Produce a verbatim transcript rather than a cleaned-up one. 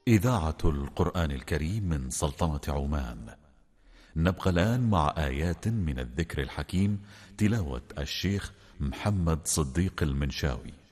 إذاعة القرآن الكريم من سلطنة عمان. نبقى الآن مع آيات من الذكر الحكيم، تلاوة الشيخ محمد صديق المنشاوي.